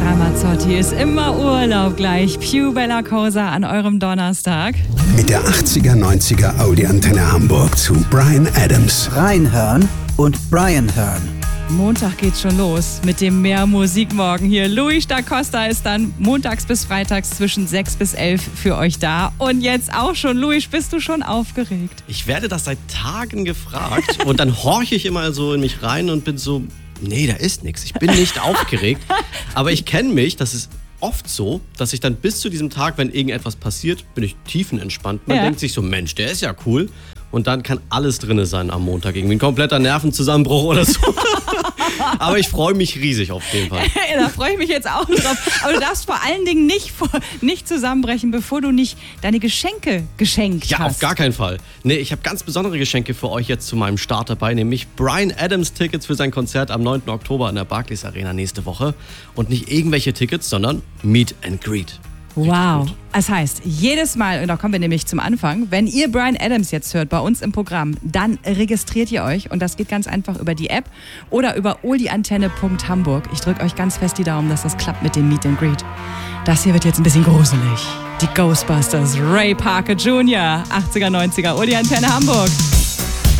Ramazzotti ist immer Urlaub gleich. Più Bella Cosa an eurem Donnerstag. Mit der 80er, 90er Audi-Antenne Hamburg zu Bryan Adams. Reinhören und Brian hören. Montag geht's schon los mit dem Mehr Musikmorgen hier. Luis da Costa ist dann montags bis freitags zwischen 6 bis 11 für euch da. Und jetzt auch schon. Luis, bist du schon aufgeregt? Ich werde das seit Tagen gefragt und dann horche ich immer so in mich rein und bin so, nee, da ist nichts. Ich bin nicht aufgeregt. Aber ich kenne mich, das ist oft so, dass ich dann bis zu diesem Tag, wenn irgendetwas passiert, bin ich tiefenentspannt. Man denkt sich so, Mensch, der ist ja cool. Und dann kann alles drin sein am Montag. Irgendwie ein kompletter Nervenzusammenbruch oder so. Aber ich freue mich riesig auf jeden Fall. Da freue ich mich jetzt auch drauf. Aber du darfst vor allen Dingen nicht zusammenbrechen, bevor du nicht deine Geschenke geschenkt hast. Ja, auf gar keinen Fall. Nee, ich habe ganz besondere Geschenke für euch jetzt zu meinem Start dabei. Nämlich Bryan Adams Tickets für sein Konzert am 9. Oktober in der Barclays Arena nächste Woche. Und nicht irgendwelche Tickets, sondern Meet and Greet. Wow. Das heißt, jedes Mal, und da kommen wir nämlich zum Anfang, wenn ihr Bryan Adams jetzt hört bei uns im Programm, dann registriert ihr euch und das geht ganz einfach über die App oder über oldiantenne.hamburg. Ich drücke euch ganz fest die Daumen, dass das klappt mit dem Meet and Greet. Das hier wird jetzt ein bisschen gruselig. Die Ghostbusters, Ray Parker Jr., 80er, 90er, Oldie Antenne Hamburg.